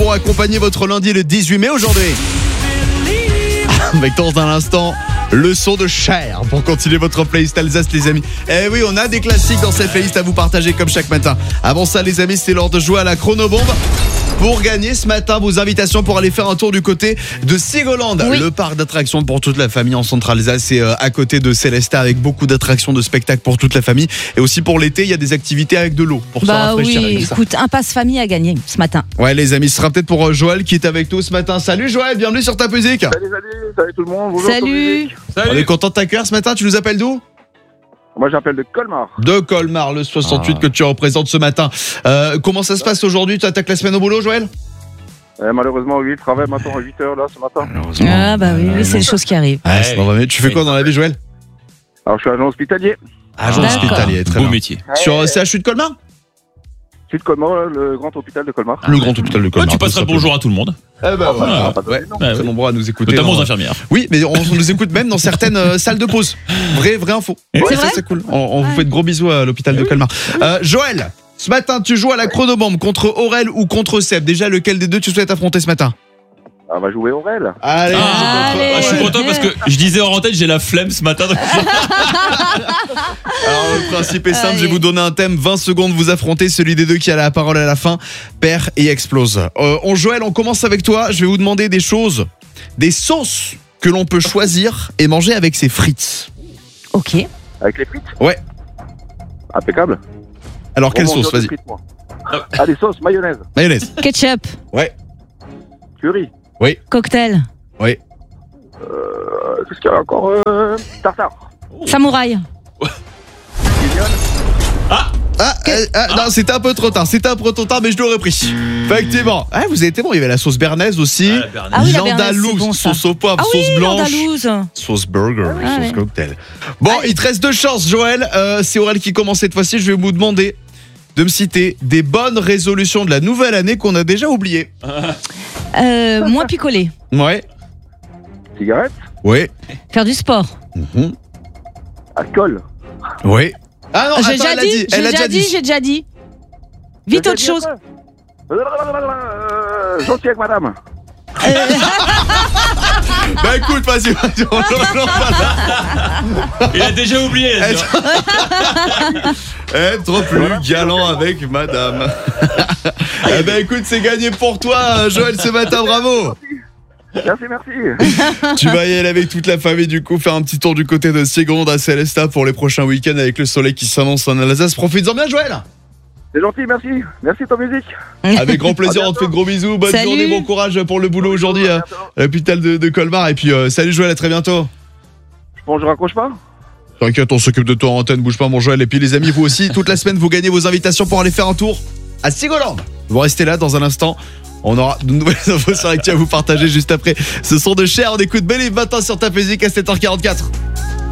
pour accompagner votre lundi le 18 mai aujourd'hui. Avec dans un instant le son de Cher pour continuer votre playlist Alsace les amis. Eh oui, on a des classiques dans cette playlist à vous partager comme chaque matin. Avant ça les amis, c'est l'heure de jouer à la chronobombe. Pour gagner ce matin vos invitations pour aller faire un tour du côté de Sigoland, le parc d'attractions pour toute la famille en Centre-Alsace. C'est à côté de Célestat avec beaucoup d'attractions, de spectacles pour toute la famille. Et aussi pour l'été, il y a des activités avec de l'eau pour se rafraîchir. Oui, écoute, un passe famille à gagner ce matin. Ouais les amis, ce sera peut-être pour Joël qui est avec nous ce matin. Salut Joël, bienvenue sur Ta Musique. Salut tout le monde. Bonjour. Salut. On est content de t'accueillir ce matin, tu nous appelles d'où ? Moi j'appelle de Colmar. De Colmar, le 68 que tu représentes ce matin. Comment ça se passe aujourd'hui ? Tu attaques la semaine au boulot Joël ? Malheureusement oui, je travaille maintenant à 8h là ce matin. Ah bah oui, c'est des choses qui arrivent. Ah, ça va mieux. Tu fais quoi dans la vie Joël ? Alors je suis agent hospitalier. Agent D'accord. hospitalier, très Beau bien. métier. Sur CHU de Colmar ? Je suis de Colmar, le grand hôpital de Colmar. Le grand hôpital de Colmar. Tu passeras le bonjour à tout le monde, Eh ben voilà. pas de Ouais, raison. très nombreux à nous écouter. notamment aux dans- infirmières. Oui, mais on nous écoute même dans certaines salles de pause. Vraie info. C'est Ça, vrai c'est cool. On vous fait de gros bisous à l'hôpital de Colmar. Joël, ce matin, tu joues à la chronobombe contre Aurel ou contre Seb. Déjà, lequel des deux tu souhaites affronter ce matin ? On va jouer Aurel. Allez, Allez. Je suis content parce que je disais en antenne, j'ai la flemme ce matin. Alors, le principe est simple, Allez. je vais vous donner un thème, 20 secondes, vous affrontez celui des deux qui a la parole à la fin, perd et explose. Joël, on commence avec toi, je vais vous demander des choses, des sauces que l'on peut choisir et manger avec ses frites. Ok. Avec les frites. Ouais. Impeccable. Alors, quelle Bon sauce, mangeur de vas-y. frites, moi. Ah, des sauces, mayonnaise, Mayonnaise. Ketchup, curry. cocktail, Qu'est-ce qu'il y a encore tartare. samouraï. Guignol. Non, c'était un peu trop tard, mais je l'aurais pris. Effectivement. Ah, vous avez été bon, il y avait la sauce bernaise aussi. Ah oui, la béarnaise, L'andalouse, c'est bon, ça. sauce au poivre, Ah sauce oui, blanche, l'andalouse. sauce burger, Ah sauce ouais. cocktail. Bon, il te reste deux chances, Joël. C'est Aurel qui commence cette fois-ci. Je vais vous demander de me citer des bonnes résolutions de la nouvelle année qu'on a déjà oubliées. Moins picolé. Ouais. Cigarette. Ouais. Faire du sport. Alcool. Ouais. Ah non, J'ai attends, déjà dit, j'ai déjà dit. Vite autre chose. Gentil avec madame. Bah écoute, vas-y, on Il a déjà oublié. là, tu vois. être plus galant avec madame. Eh ben écoute, c'est gagné pour toi, Joël, ce matin, bravo. Merci. Tu vas y aller avec toute la famille, du coup, faire un petit tour du côté de Ségonde à Célestat pour les prochains week-ends avec le soleil qui s'annonce en Alsace. Profites-en bien, Joël. C'est gentil, merci. Merci Ta Musique. Avec grand plaisir, on te fait de gros bisous. Bonne Salut. journée, bon courage pour le boulot aujourd'hui à l'hôpital de Colmar. Et puis, salut Joël, à très bientôt. Bon, je raccroche pas. T'inquiète, on s'occupe de toi en antenne, bouge pas mon Joël. Et puis les amis, vous aussi, toute la semaine, vous gagnez vos invitations pour aller faire un tour à Sigoland. Vous restez là dans un instant. On aura de nouvelles infos sur l'actu à vous partager juste après. Ce son de Cher, on écoute Belle et matin sur Ta Musique à 7h44.